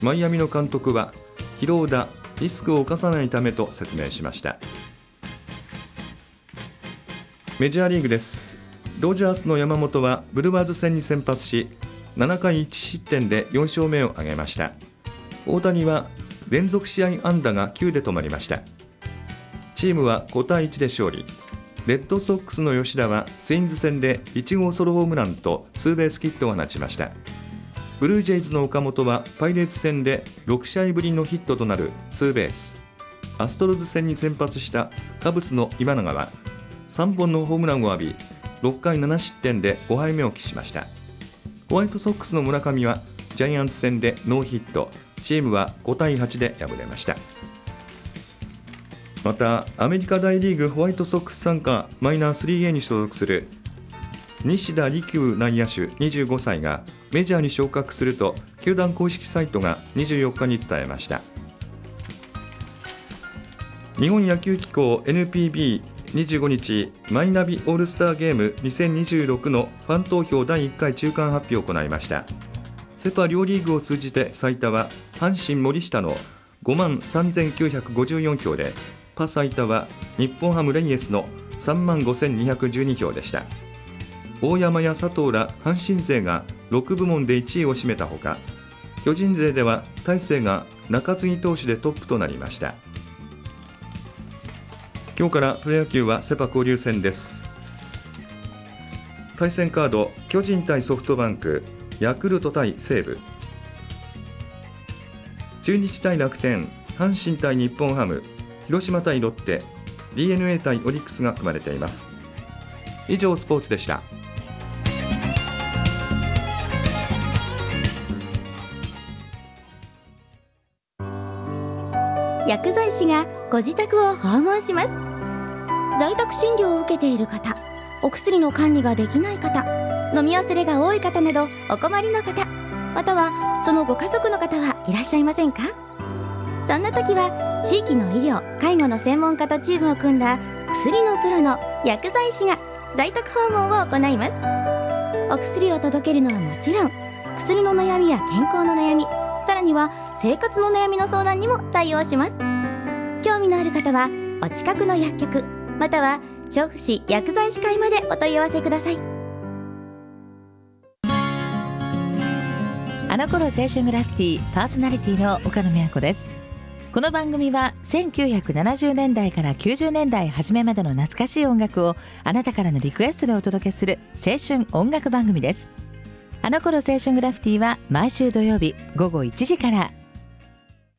マイアミの監督は疲労だ、リスクを冒さないためと説明しました。メジャーリーグです。ドジャースの山本はブルワーズ戦に先発し、7回1失点で4勝目を挙げました。大谷は連続試合安打が9で止まりました。チームは5対1で勝利。レッドソックスの吉田はツインズ戦で1号ソロホームランとツーベースヒットを放ちました。ブルージェイズの岡本はパイレーツ戦で6試合ぶりのヒットとなるツーベース。アストロズ戦に先発したカブスの今永は3本のホームランを浴び、6回7失点で5敗目を喫しました。ホワイトソックスの村上はジャイアンツ戦でノーヒット。チームは5対8で敗れました。またアメリカ大リーグホワイトソックス傘下マイナー 3A に所属する西田利久内野手25歳がメジャーに昇格すると球団公式サイトが24日に伝えました。日本野球機構 NPB25 日マイナビオールスターゲーム2026のファン投票第1回中間発表を行いました。セパ両リーグを通じて最多は阪神森下の53,954票で、パ最多は日本ハムレイエスの35,212票でした。大山や佐藤ら阪神勢が6部門で1位を占めたほか、巨人勢では大勢が中継ぎ投手でトップとなりました。今日からプロ野球はセパ交流戦です。対戦カード、巨人対ソフトバンク、ヤクルト対西武、中日対楽天、阪神対日本ハム、広島対ロッテ、 DNA 対オリックスが組まれています。以上スポーツでした。 薬剤師がご自宅を訪問します。在宅診療を受けている方、お薬の管理ができない方、飲み忘れが多い方などお困りの方、またはそのご家族の方はいらっしゃいませんか？そんな時は地域の医療・介護の専門家とチームを組んだ薬のプロの薬剤師が在宅訪問を行います。お薬を届けるのはもちろん、薬の悩みや健康の悩み、さらには生活の悩みの相談にも対応します。興味のある方はお近くの薬局または調布市薬剤師会までお問い合わせください。 あの頃青春グラフィティパーソナリティの岡野美和子です。この番組は1970年代から90年代初めまでの懐かしい音楽をあなたからのリクエストでお届けする青春音楽番組です。あの頃青春グラフィティは毎週土曜日午後1時から